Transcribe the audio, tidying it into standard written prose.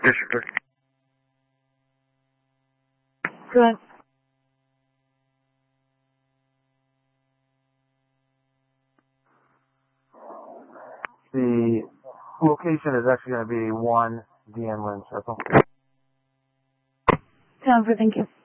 District. Go ahead. The location is actually going to be 1 DN Lynn Circle. Sounds good, thank you.